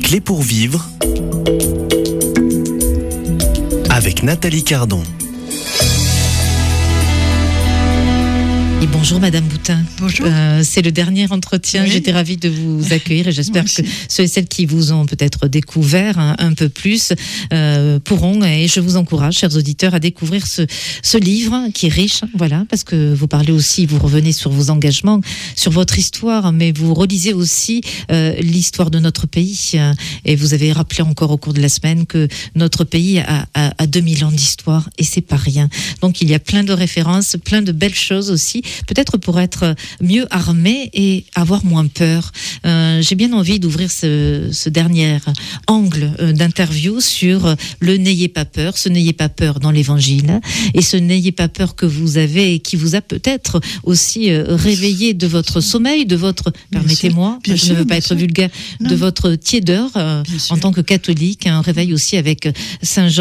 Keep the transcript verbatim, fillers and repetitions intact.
clés pour vivre avec Nathalie Cardon. Et bonjour Madame Boutin. Bonjour. Euh, c'est le dernier entretien. Oui. J'étais ravie de vous accueillir et j'espère que ceux et celles qui vous ont peut-être découvert un, un peu plus euh, pourront, et je vous encourage, chers auditeurs, à découvrir ce, ce livre qui est riche, voilà, parce que vous parlez aussi, vous revenez sur vos engagements, sur votre histoire, mais vous relisez aussi euh, l'histoire de notre pays. Et vous avez rappelé encore au cours de la semaine que notre pays a, a, a deux mille ans d'histoire et c'est pas rien. Donc il y a plein de références, plein de belles choses aussi, peut-être pour être mieux armé et avoir moins peur. Euh, j'ai bien envie d'ouvrir ce, ce dernier angle euh, d'interview sur le n'ayez pas peur, ce n'ayez pas peur dans l'évangile et ce n'ayez pas peur que vous avez et qui vous a peut-être aussi euh, réveillé de votre sommeil, de votre, bien permettez-moi, sûr, je sûr, ne veux pas être sûr. vulgaire, Non. de votre tiédeur euh, en tant que catholique, un réveil aussi avec Saint Jean